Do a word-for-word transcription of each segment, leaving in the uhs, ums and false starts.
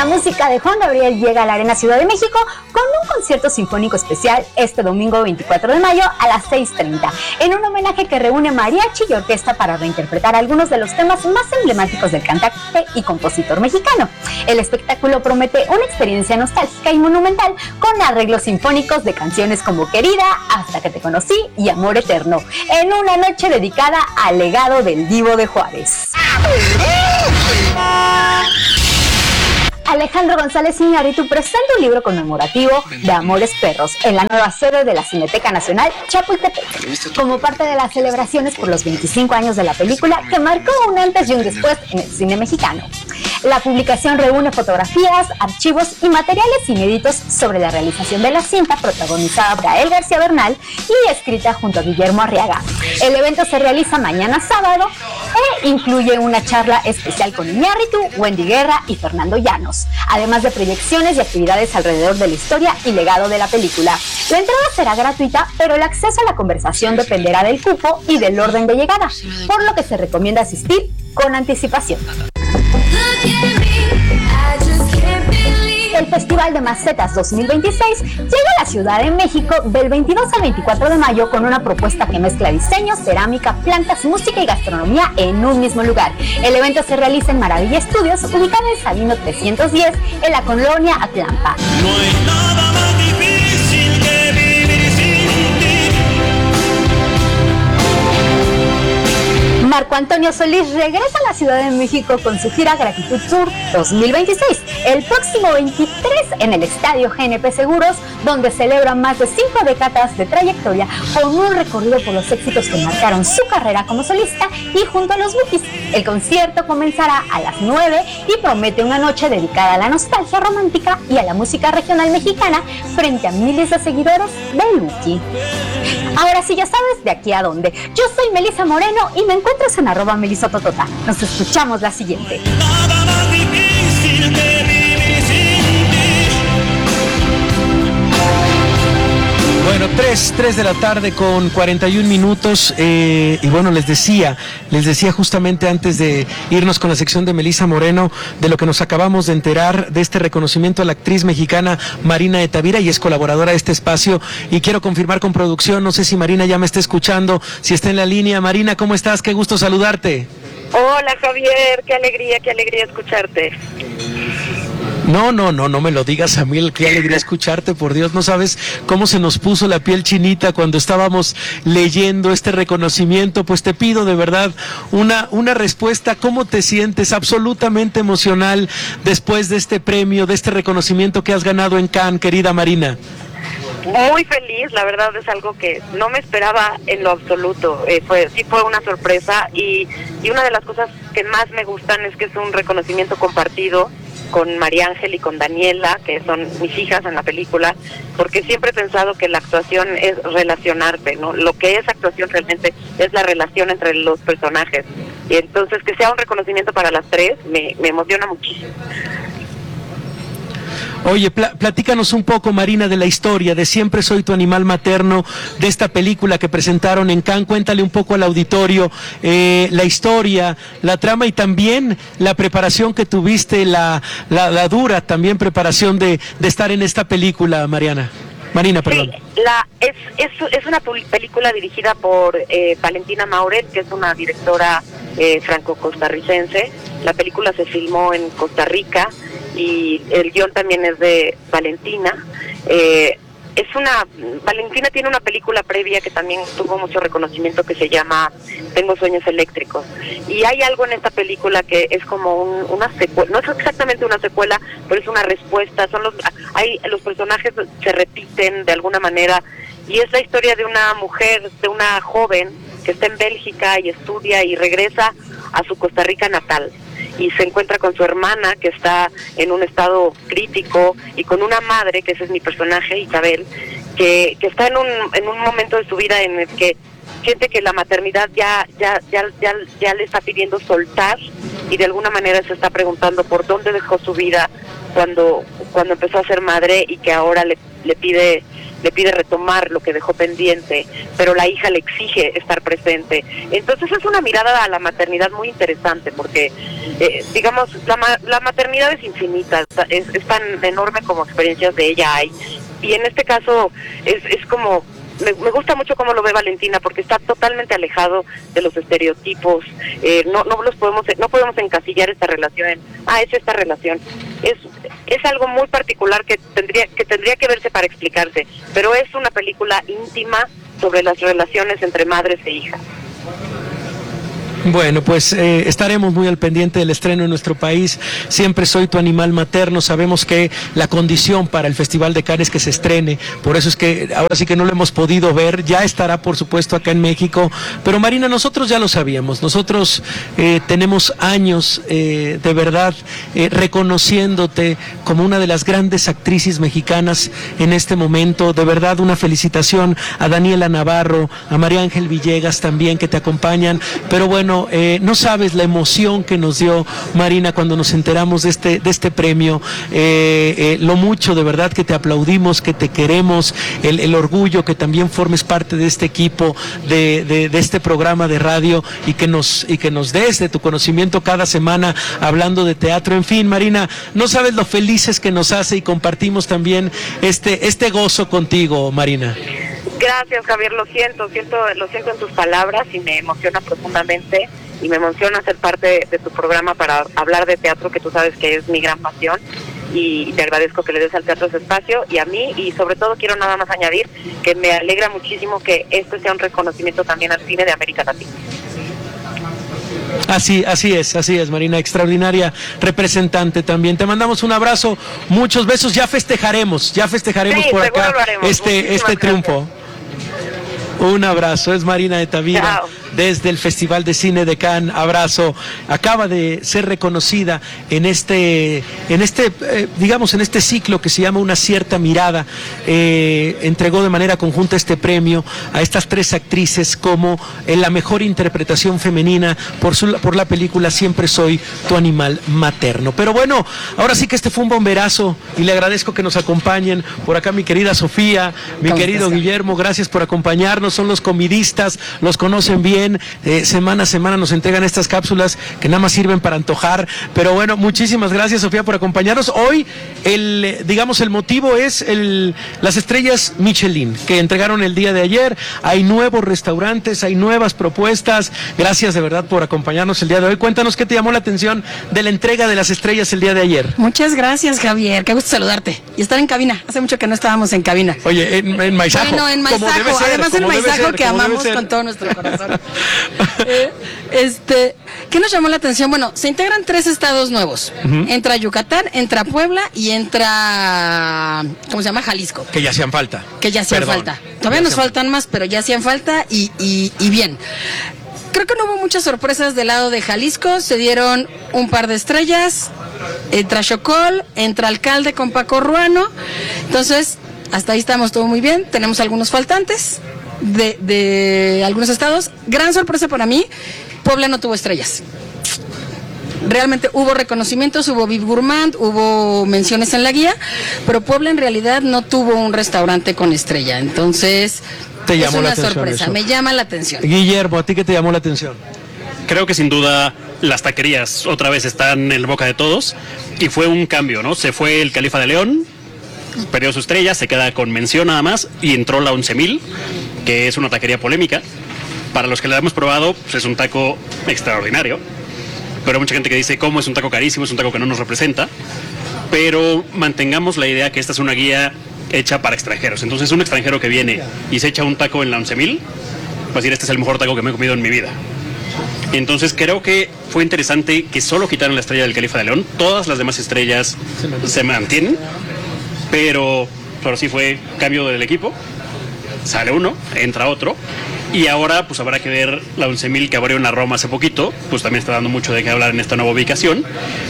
La música de Juan Gabriel llega a la Arena Ciudad de México con un concierto sinfónico especial este domingo veinticuatro de mayo a las seis treinta, en un homenaje que reúne mariachi y orquesta para reinterpretar algunos de los temas más emblemáticos del cantante y compositor mexicano. El espectáculo promete una experiencia nostálgica y monumental con arreglos sinfónicos de canciones como Querida, Hasta que te conocí y Amor eterno, en una noche dedicada al legado del Divo de Juárez. Alejandro González Iñárritu presenta un libro conmemorativo de Amores Perros en la nueva sede de la Cineteca Nacional Chapultepec, como parte de las celebraciones por los veinticinco años de la película que marcó un antes y un después en el cine mexicano. La publicación reúne fotografías, archivos y materiales inéditos sobre la realización de la cinta, protagonizada por Gael García Bernal y escrita junto a Guillermo Arriaga. El evento se realiza mañana sábado e incluye una charla especial con Iñárritu, Wendy Guerra y Fernando Llanos, además de proyecciones y actividades alrededor de la historia y legado de la película. La entrada será gratuita, pero el acceso a la conversación dependerá del cupo y del orden de llegada, por lo que se recomienda asistir con anticipación. El Festival de Macetas dos mil veintiséis llega a la Ciudad de México del veintidós al veinticuatro de mayo con una propuesta que mezcla diseño, cerámica, plantas, música y gastronomía en un mismo lugar. El evento se realiza en Maravilla Estudios, ubicado en Sabino trescientos diez, en la colonia Atlampa. No hay nada más difícil que vivir sin ti. Marco Antonio Solís regresa a la Ciudad de México con su gira Gratitud Tour dos mil veintiséis, el próximo veintitrés en el Estadio G N P Seguros, donde celebra más de cinco décadas de trayectoria con un recorrido por los éxitos que marcaron su carrera como solista y junto a los Bukis. El concierto comenzará a las nueve y promete una noche dedicada a la nostalgia romántica y a la música regional mexicana frente a miles de seguidores del Buki. Ahora sí, ya sabes de aquí a dónde. Yo soy Melissa Moreno y me encuentro en arroba melisototota. Nos escuchamos la siguiente. Nada más difícil que vivir sin ti. Bueno, tres, tres de la tarde con cuarenta y un minutos, eh, y bueno, les decía, les decía justamente antes de irnos con la sección de Melissa Moreno, de lo que nos acabamos de enterar de este reconocimiento a la actriz mexicana Marina de Tavira, y es colaboradora de este espacio, y quiero confirmar con producción, no sé si Marina ya me está escuchando, si está en la línea. Marina, ¿cómo estás? Qué gusto saludarte. Hola Javier, qué alegría, qué alegría escucharte. No, no, no, no me lo digas a mí, qué alegría escucharte, por Dios, no sabes cómo se nos puso la piel chinita cuando estábamos leyendo este reconocimiento. Pues te pido de verdad una, una respuesta. ¿Cómo te sientes? Absolutamente emocional después de este premio, de este reconocimiento que has ganado en Cannes, querida Marina. Muy feliz, la verdad es algo que no me esperaba en lo absoluto, eh, fue sí fue una sorpresa, y, y una de las cosas que más me gustan es que es un reconocimiento compartido con María Ángel y con Daniela, que son mis hijas en la película, porque siempre he pensado que la actuación es relacionarte, ¿no? Lo que es actuación realmente es la relación entre los personajes, y entonces que sea un reconocimiento para las tres me, me emociona muchísimo. Oye, pl- platícanos un poco, Marina, de la historia de Siempre soy tu animal materno, de esta película que presentaron en Cannes. Cuéntale un poco al auditorio eh, la historia, la trama y también la preparación que tuviste, la, la, la dura también preparación de, de estar en esta película, Mariana. Marina, perdón. Sí, la, es, es, es una película dirigida por eh, Valentina Mauret, que es una directora eh, franco-costarricense. La película se filmó en Costa Rica y el guión también es de Valentina. Eh, es una Valentina tiene una película previa que también tuvo mucho reconocimiento que se llama Tengo sueños eléctricos, y hay algo en esta película que es como un, una secuela, no es exactamente una secuela, pero es una respuesta. Son los hay los personajes se repiten de alguna manera, y es la historia de una mujer, de una joven que está en Bélgica y estudia y regresa a su Costa Rica natal, y se encuentra con su hermana que está en un estado crítico, y con una madre, que ese es mi personaje, Isabel, que, que está en un en un momento de su vida en el que siente que la maternidad ya ya ya ya ya le está pidiendo soltar, y de alguna manera se está preguntando por dónde dejó su vida cuando cuando empezó a ser madre, y que ahora le le pide le pide retomar lo que dejó pendiente, pero la hija le exige estar presente. Entonces es una mirada a la maternidad muy interesante, porque eh, digamos, la, ma la maternidad es infinita, es, es tan enorme como experiencias de ella hay, y en este caso es, es como... Me, me gusta mucho cómo lo ve Valentina, porque está totalmente alejado de los estereotipos. Eh, no no los podemos no podemos encasillar esta relación en, ah, es esta relación. Es es algo muy particular que tendría que tendría que verse para explicarse, pero es una película íntima sobre las relaciones entre madres e hijas. Bueno, pues eh, estaremos muy al pendiente del estreno en nuestro país. Siempre soy tu animal materno. Sabemos que la condición para el Festival de Cannes es que se estrene. Por eso es que ahora sí que no lo hemos podido ver. Ya estará, por supuesto, acá en México. Pero Marina, nosotros ya lo sabíamos. Nosotros eh, tenemos años, eh, de verdad, eh, reconociéndote como una de las grandes actrices mexicanas en este momento. De verdad, una felicitación a Daniela Navarro, a María Ángel Villegas también, que te acompañan. Pero bueno, Eh, no sabes la emoción que nos dio Marina cuando nos enteramos de este, de este premio, eh, eh, lo mucho de verdad que te aplaudimos, que te queremos, el, el orgullo que también formes parte de este equipo, de, de, de este programa de radio y que nos y que nos des de tu conocimiento cada semana hablando de teatro. En fin, Marina, no sabes lo felices que nos hace y compartimos también este, este gozo contigo, Marina. Gracias, Javier, lo siento, siento, lo siento en tus palabras y me emociona profundamente y me emociona ser parte de, de tu programa para hablar de teatro, que tú sabes que es mi gran pasión, y te agradezco que le des al teatro ese espacio y a mí, y sobre todo quiero nada más añadir que me alegra muchísimo que esto sea un reconocimiento también al cine de América Latina. Así, así es, así es, Marina, extraordinaria representante también. Te mandamos un abrazo, muchos besos, ya festejaremos, ya festejaremos sí, por acá este, este triunfo. Gracias. Un abrazo, es Marina de Tavira. Chao. Desde el Festival de Cine de Cannes. Abrazo. Acaba de ser reconocida en este, en este, eh, digamos, en este ciclo que se llama Una cierta mirada. Eh, entregó de manera conjunta este premio a estas tres actrices como en la mejor interpretación femenina por, su, por la película Siempre soy tu animal materno. Pero bueno, ahora sí que este fue un bomberazo y le agradezco que nos acompañen. Por acá mi querida Sofía, mi querido Guillermo, gracias por acompañarnos. Son los comidistas, los conocen bien. Eh, semana a semana nos entregan estas cápsulas que nada más sirven para antojar, pero bueno, muchísimas gracias, Sofía, por acompañarnos. Hoy el, digamos, el motivo es el, las estrellas Michelin que entregaron el día de ayer. Hay nuevos restaurantes, hay nuevas propuestas. Gracias de verdad por acompañarnos el día de hoy. Cuéntanos qué te llamó la atención de la entrega de las estrellas el día de ayer. Muchas gracias, Javier, qué gusto saludarte y estar en cabina. Hace mucho que no estábamos en cabina. Oye, en, en Maizajo. Bueno, en Maizajo, además en Maizajo que amamos con todo nuestro corazón. eh, este, ¿qué nos llamó la atención? Bueno, se integran tres estados nuevos. Uh-huh. Entra Yucatán, entra Puebla y entra, ¿cómo se llama? Jalisco. Que ya hacían falta. Que ya hacían Perdón. falta. Todavía nos faltan más, pero ya hacían falta y, y, y bien. Creo que no hubo muchas sorpresas del lado de Jalisco. Se dieron un par de estrellas. Entra Xocol, entra Alcalde con Paco Ruano. Entonces, hasta ahí estamos todo muy bien. Tenemos algunos faltantes de, de algunos estados. Gran sorpresa para mí, Puebla no tuvo estrellas. Realmente hubo reconocimientos, hubo Vive Gourmand, hubo menciones en la guía, pero Puebla en realidad no tuvo un restaurante con estrella. Entonces, te llamó es una la atención sorpresa, eso. Me llama la atención. Guillermo, ¿a ti qué te llamó la atención? Creo que sin duda las taquerías otra vez están en la boca de todos y fue un cambio, ¿no? Se fue el Califa de León, perdió su estrella, se queda con mención nada más y entró la once mil, que es una taquería polémica. Para los que la hemos probado, pues es un taco extraordinario, pero hay mucha gente que dice, ¿cómo es un taco carísimo? Es un taco que no nos representa, pero mantengamos la idea que esta es una guía hecha para extranjeros. Entonces un extranjero que viene y se echa un taco en la once mil, va a decir, este es el mejor taco que me he comido en mi vida. Entonces creo que fue interesante que solo quitaron la estrella del Califa de León. Todas las demás estrellas se mantienen, pero, pero sí fue cambio del equipo. Sale uno, entra otro, y ahora pues habrá que ver la once mil que abrió en la Roma hace poquito, pues también está dando mucho de qué hablar en esta nueva ubicación.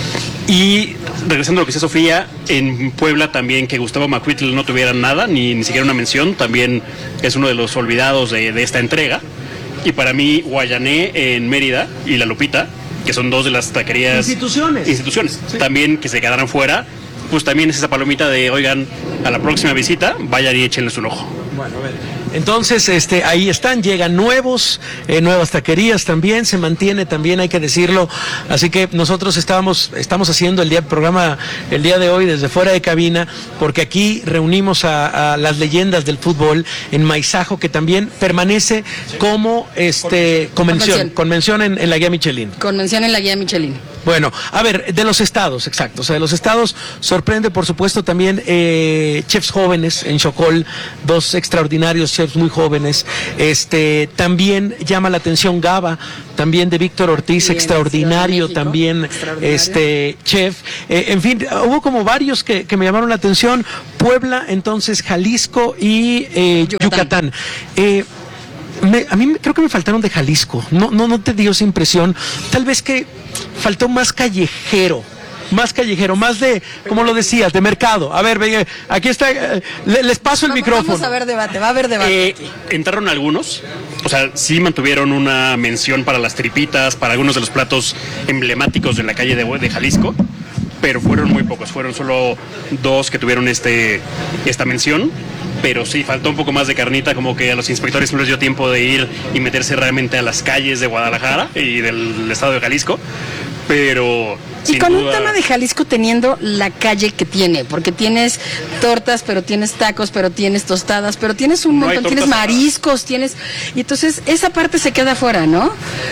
Y regresando a lo que decía Sofía, en Puebla también que Gustavo Macuitl no tuviera nada, ni, ni siquiera una mención, también es uno de los olvidados de, de esta entrega. Y para mí, Guayané en Mérida y La Lupita, que son dos de las taquerías... Instituciones. Instituciones, sí. También que se quedaran fuera, pues también es esa palomita de, oigan, a la próxima visita, vayan y échenles un ojo. Bueno, a ver. Entonces, este, ahí están, llegan nuevos, eh, nuevas taquerías también, se mantiene también, hay que decirlo. Así que nosotros estábamos, estamos haciendo el día programa el día de hoy desde fuera de cabina, porque aquí reunimos a, a las leyendas del fútbol en Maizajo, que también permanece como este convención, convención en, en la guía Michelin. Convención en la guía Michelin. Bueno, a ver, de los estados, exacto, o sea, de los estados sorprende, por supuesto, también eh, chefs jóvenes en Xocol, dos extraordinarios chefs muy jóvenes. Este, también llama la atención Gaba, también de Víctor Ortiz, Bien, extraordinario, México, también extraordinario. este chef. Eh, en fin, hubo como varios que, que me llamaron la atención. Puebla, entonces Jalisco y eh, Yucatán. Yucatán. Eh, Me, a mí creo que me faltaron de Jalisco, no, no, no te dio esa impresión, tal vez que faltó más callejero, más callejero, más de, como lo decías, de mercado. A ver, venga, aquí está, eh, les paso el vamos, micrófono. Vamos a ver debate, va a haber debate. Eh, entraron algunos, o sea, sí mantuvieron una mención para las tripitas, para algunos de los platos emblemáticos de la calle de, de Jalisco, pero fueron muy pocos, fueron solo dos que tuvieron este esta mención. Pero sí, faltó un poco más de carnita, como que a los inspectores no les dio tiempo de ir y meterse realmente a las calles de Guadalajara y del estado de Jalisco, pero... Y con duda... un tema de Jalisco teniendo la calle que tiene, porque tienes tortas, pero tienes tacos, pero tienes tostadas, pero tienes un montón, no tienes mariscos, tienes... Y entonces esa parte se queda afuera, ¿no?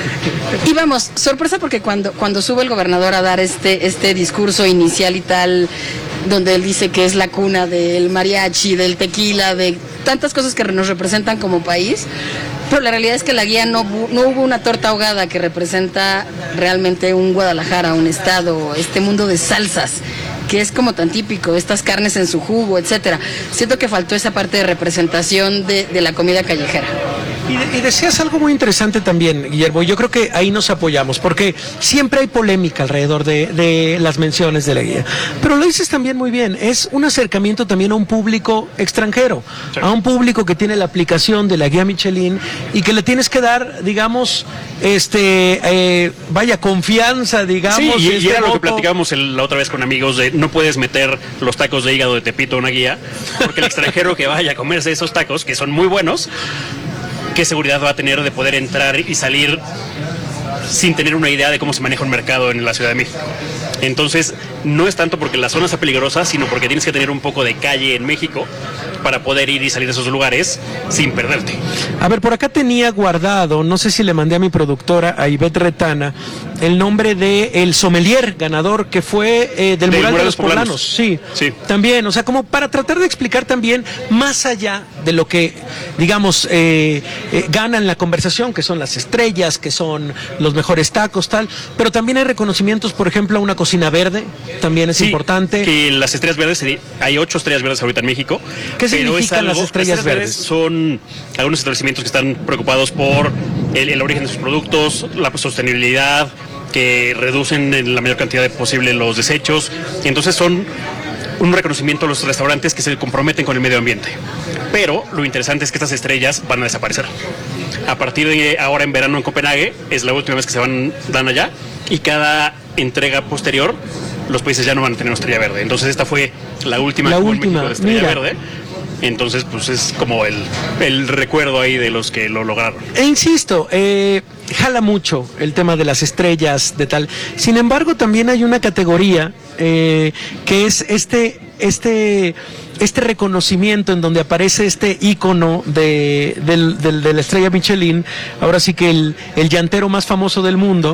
Y vamos, sorpresa porque cuando, cuando sube el gobernador a dar este, este discurso inicial y tal, donde él dice que es la cuna del mariachi, del tequila, de tantas cosas que nos representan como país, pero la realidad es que la guía no, no hubo una torta ahogada que representa realmente un Guadalajara, un estado, este mundo de salsas, que es como tan típico, estas carnes en su jugo, etcétera. Siento que faltó esa parte de representación de, de la comida callejera. Y, de, y decías algo muy interesante también, Guillermo, yo creo que ahí nos apoyamos, porque siempre hay polémica alrededor de, de las menciones de la guía, pero lo dices también muy bien, es un acercamiento también a un público extranjero, sí. a un público que tiene la aplicación de la guía Michelin y que le tienes que dar, digamos, este, eh, vaya, confianza, digamos. Sí, y, este y era voto. Lo que platicábamos el, la otra vez con amigos, de no puedes meter los tacos de hígado de Tepito a una guía, porque el extranjero que vaya a comerse esos tacos, que son muy buenos, ¿qué seguridad va a tener de poder entrar y salir sin tener una idea de cómo se maneja un mercado en la Ciudad de México? Entonces, no es tanto porque la zona sea peligrosa, sino porque tienes que tener un poco de calle en México para poder ir y salir de esos lugares sin perderte. A ver, por acá tenía guardado, no sé si le mandé a mi productora, a Ivette Retana, el nombre de el sommelier ganador que fue eh, del, del Mural de los Poblanos. Poblanos. Sí, sí, también, o sea, como para tratar de explicar también más allá de lo que, digamos, eh, eh, gana en la conversación, que son las estrellas, que son los mejores tacos, tal, pero también hay reconocimientos, por ejemplo, a una cocina verde, también es sí, importante. Que las estrellas verdes, hay ocho estrellas verdes ahorita en México. ¿Qué significan algo, las estrellas, las estrellas verdes? verdes? Son algunos establecimientos que están preocupados por el, el origen de sus productos, la sostenibilidad, que reducen en la mayor cantidad de posible los desechos, y entonces son un reconocimiento a los restaurantes que se comprometen con el medio ambiente. Pero lo interesante es que estas estrellas van a desaparecer. A partir de ahora en verano en Copenhague, es la última vez que se van dan allá, y cada entrega posterior los países ya no van a tener una estrella verde. Entonces esta fue la última, la como última de estrella mira. verde. Entonces, pues es como el, el recuerdo ahí de los que lo lograron. E insisto, eh, jala mucho el tema de las estrellas, de tal. Sin embargo, también hay una categoría eh, que es este, este, este reconocimiento en donde aparece este ícono de, del, del, de la estrella Michelin, ahora sí que el, el llantero más famoso del mundo,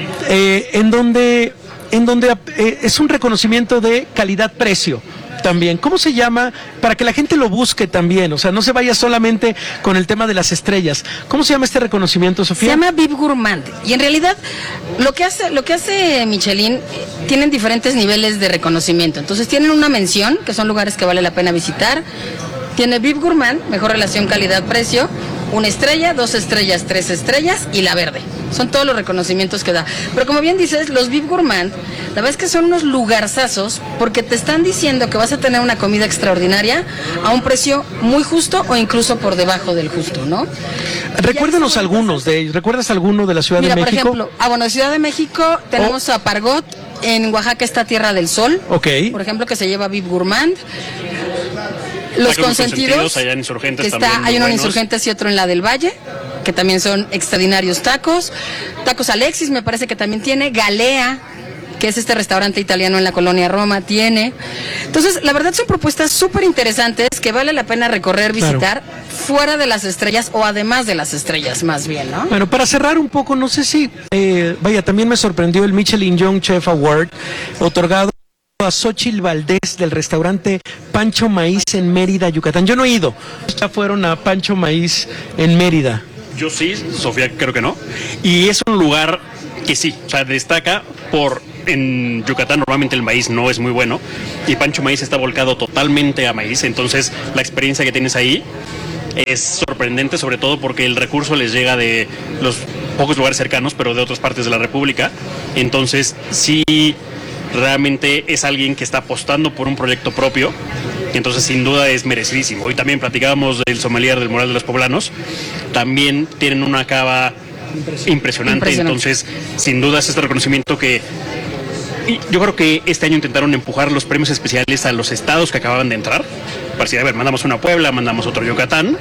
eh, en donde, en donde eh, es un reconocimiento de calidad-precio. También, ¿cómo se llama? Para que la gente lo busque también, o sea, no se vaya solamente con el tema de las estrellas. ¿Cómo se llama este reconocimiento, Sofía? Se llama V I P Gourmand, y en realidad lo que hace lo que hace Michelin, tienen diferentes niveles de reconocimiento. Entonces tienen una mención, que son lugares que vale la pena visitar. Tiene V I P Gourmand, mejor relación calidad-precio, una estrella, dos estrellas, tres estrellas y la verde. Son todos los reconocimientos que da. Pero como bien dices, los V I P Gourmand, la verdad es que son unos lugarzazos porque te están diciendo que vas a tener una comida extraordinaria a un precio muy justo o incluso por debajo del justo, ¿no? Recuérdanos algunos de ellos. ¿Recuerdas alguno de la Ciudad Mira, de México? por ejemplo, ah, bueno, Ciudad de México tenemos oh. a Pargot, En Oaxaca está Tierra del Sol. Ok. Por ejemplo, que se lleva Viv Gourmand. Los Tacos consentidos, Consentidos, allá en Insurgentes que está, también muy hay uno en buenos. Insurgentes y otro en la del Valle, que también son extraordinarios tacos. Tacos Alexis me parece que también tiene. Galea, que es este restaurante italiano en la colonia Roma, tiene. Entonces, la verdad son propuestas súper interesantes que vale la pena recorrer, visitar, claro, fuera de las estrellas o además de las estrellas, más bien, ¿no? Bueno, para cerrar un poco, no sé si, eh, vaya, también me sorprendió el Michelin Young Chef Award, otorgado a Xochitl Valdés del restaurante Pancho Maíz en Mérida, Yucatán. Yo no he ido, ya fueron a Pancho Maíz en Mérida. Yo sí, Sofía creo que no. Y es un lugar que sí, o sea, destaca por... En Yucatán normalmente el maíz no es muy bueno y Pancho Maíz está volcado totalmente a maíz, entonces la experiencia que tienes ahí es sorprendente, sobre todo porque el recurso les llega de los pocos lugares cercanos, pero de otras partes de la República. Entonces sí, realmente es alguien que está apostando por un proyecto propio, y entonces sin duda es merecidísimo. Hoy también platicábamos del sommelier del Moral de los Poblanos, también tienen una cava impresionante, impresionante. Entonces sin duda es este reconocimiento que... Y yo creo que este año intentaron empujar los premios especiales a los estados que acababan de entrar. Para decir, a ver, mandamos una a Puebla, mandamos otro a Yucatán,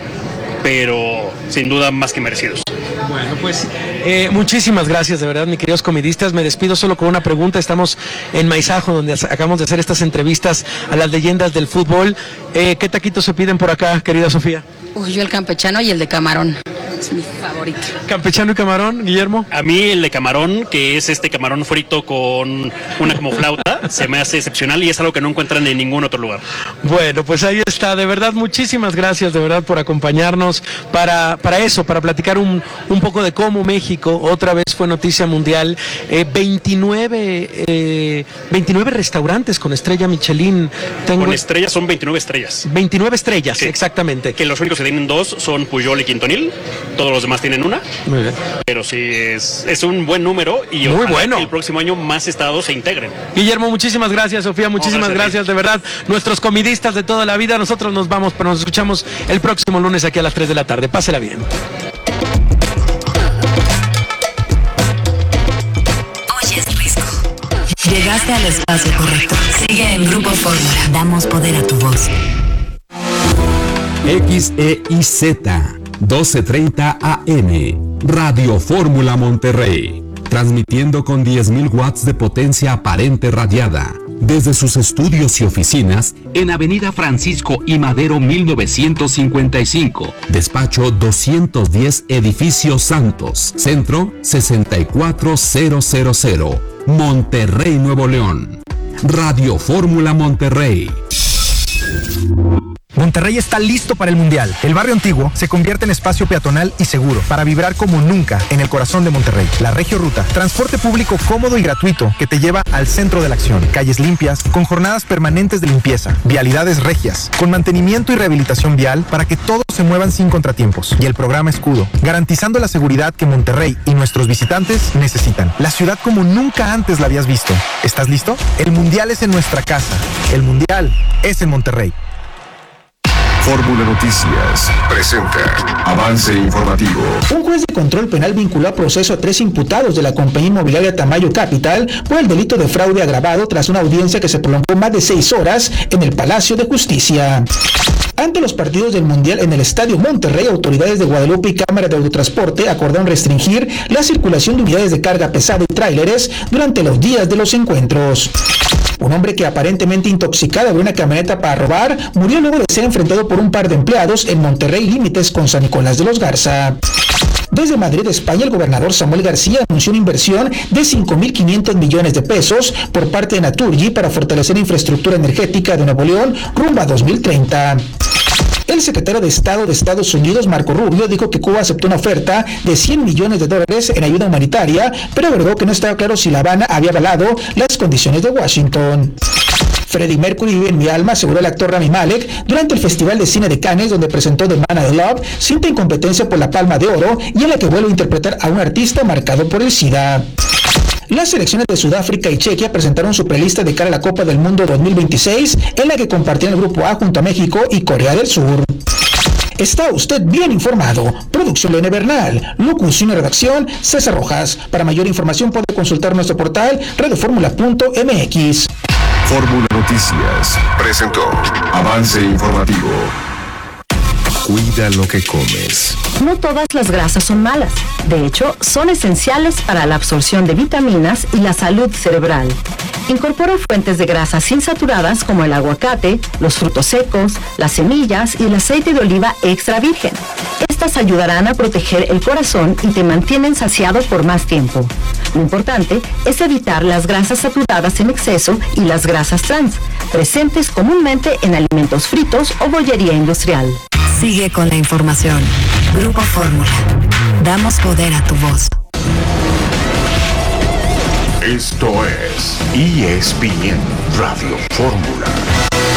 pero sin duda más que merecidos. Bueno, pues eh, muchísimas gracias, de verdad, mis queridos comidistas. Me despido solo con una pregunta. Estamos en Maizajo, donde acabamos de hacer estas entrevistas a las leyendas del fútbol. Eh, ¿Qué taquitos se piden por acá, querida Sofía? Uy, yo el campechano y el de camarón. Es mi favorito. ¿Campechano y camarón, Guillermo? A mí el de camarón, que es este camarón frito con una como flauta, se me hace excepcional y es algo que no encuentran en ningún otro lugar. Bueno, pues ahí está. De verdad, muchísimas gracias, de verdad, por acompañarnos para, para eso, para platicar un, un poco de cómo México otra vez fue noticia mundial. Eh, veintinueve, eh, veintinueve restaurantes con estrella Michelin. Tengo... Con estrellas son veintinueve estrellas. veintinueve estrellas, sí, exactamente. Que los únicos que tienen dos son Pujol y Quintonil. Todos los demás tienen una. Muy bien. Pero sí, es, es un buen número y muy bueno. Que el próximo año más estados se integren. Guillermo, muchísimas gracias. Sofía, muchísimas oh, gracias, gracias. De verdad, nuestros comidistas de toda la vida. Nosotros nos vamos, pero nos escuchamos el próximo lunes aquí a las tres de la tarde. Pásela bien. Oyes Risco. Llegaste al espacio correcto. Sigue en Grupo Fórmula. Damos poder a tu voz. X E I Z doce treinta A M, Radio Fórmula Monterrey, transmitiendo con diez mil watts de potencia aparente radiada, desde sus estudios y oficinas en Avenida Francisco I. Madero mil novecientos cincuenta y cinco, despacho doscientos diez, Edificio Santos, Centro sesenta y cuatro mil, Monterrey, Nuevo León. Radio Fórmula Monterrey. Monterrey está listo para el Mundial. El barrio antiguo se convierte en espacio peatonal y seguro para vibrar como nunca en el corazón de Monterrey. La Regio Ruta, transporte público cómodo y gratuito que te lleva al centro de la acción. Calles limpias, con jornadas permanentes de limpieza. Vialidades regias, con mantenimiento y rehabilitación vial para que todos se muevan sin contratiempos. Y el programa Escudo, garantizando la seguridad que Monterrey y nuestros visitantes necesitan. La ciudad como nunca antes la habías visto. ¿Estás listo? El Mundial es en nuestra casa. El Mundial es en Monterrey. Fórmula Noticias presenta avance informativo. Un juez de control penal vinculó a proceso a tres imputados de la compañía inmobiliaria Tamayo Capital por el delito de fraude agravado tras una audiencia que se prolongó más de seis horas en el Palacio de Justicia. Ante los partidos del Mundial en el Estadio Monterrey, autoridades de Guadalupe y Cámara de Autotransporte acordaron restringir la circulación de unidades de carga pesada y tráileres durante los días de los encuentros. Un hombre que aparentemente intoxicado de una camioneta para robar murió luego de ser enfrentado por un par de empleados en Monterrey límites con San Nicolás de los Garza. Desde Madrid, España, el gobernador Samuel García anunció una inversión de cinco mil quinientos millones de pesos por parte de Naturgy para fortalecer la infraestructura energética de Nuevo León rumbo a dos mil treinta. El secretario de Estado de Estados Unidos, Marco Rubio, dijo que Cuba aceptó una oferta de cien millones de dólares en ayuda humanitaria, pero agregó que no estaba claro si La Habana había avalado las condiciones de Washington. Freddie Mercury vive en mi alma, aseguró el actor Rami Malek durante el Festival de Cine de Cannes, donde presentó The Man I Love, cinta en competencia por la Palma de Oro y en la que vuelve a interpretar a un artista marcado por el SIDA. Las selecciones de Sudáfrica y Chequia presentaron su prelista de cara a la Copa del Mundo dos mil veintiséis, en la que compartían el grupo A junto a México y Corea del Sur. Está usted bien informado. Producción Lene Bernal. Locución y redacción César Rojas. Para mayor información puede consultar nuestro portal radioformula punto m x. Fórmula Noticias presentó Avance Informativo. Cuida lo que comes. No todas las grasas son malas. De hecho, son esenciales para la absorción de vitaminas y la salud cerebral. Incorpora fuentes de grasas insaturadas como el aguacate, los frutos secos, las semillas y el aceite de oliva extra virgen. Estas ayudarán a proteger el corazón y te mantienen saciado por más tiempo. Lo importante es evitar las grasas saturadas en exceso y las grasas trans, presentes comúnmente en alimentos fritos o bollería industrial. Sigue con la información. Grupo Fórmula. Damos poder a tu voz. Esto es E S P N Radio Fórmula.